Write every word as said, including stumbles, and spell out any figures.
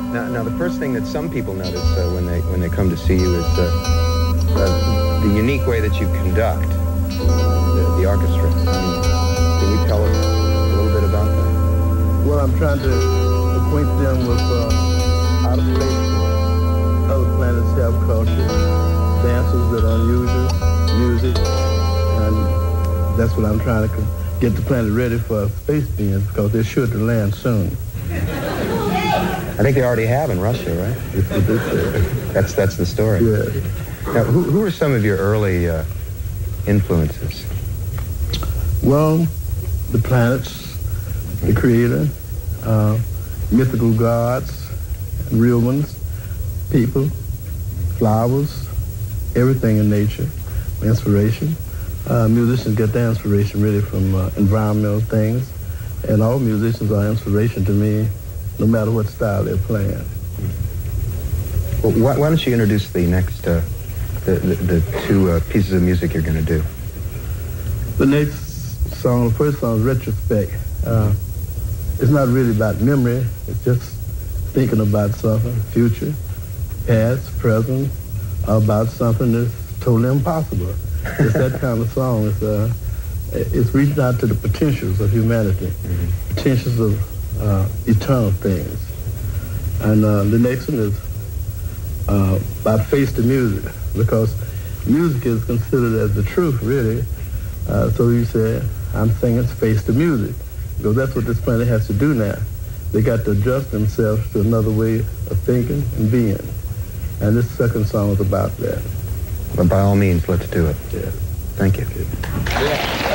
Now, now, the first thing that some people notice uh, when they when they come to see you is uh, uh, the unique way that you conduct the, the orchestra. I mean, can you tell us a little bit about that? Well, I'm trying to acquaint them with uh, out of place, other planets have culture, dances that are unusual, music, and that's what I'm trying to get the planet ready for space beings because they're sure to land soon. I think they already have in Russia, right? that's that's the story. Yeah. Now, who, who are some of your early uh, influences? Well, the planets, the creator, uh, mythical gods, real ones, people, flowers, everything in nature, inspiration. Uh, musicians get their inspiration really from uh, environmental things, and all musicians are inspiration to me, no matter what style they're playing. Well, why, why don't you introduce the next, uh, the, the, the two uh, pieces of music you're going to do? The next song, the first song is Retrospect. Uh, it's not really about memory, it's just thinking about something, future, past, present, about something that's totally impossible. It's that kind of song. It's, uh, it's reaching out to the potentials of humanity, mm-hmm. potentials of Uh, eternal things. And uh, the next one is uh, by Face the Music, because music is considered as the truth, really. Uh, so you say, I'm singing Face the Music, because that's what this planet has to do now. They got to adjust themselves to another way of thinking and being. And this second song is about that. Well, by all means, let's do it. Yeah. Thank you. Yeah.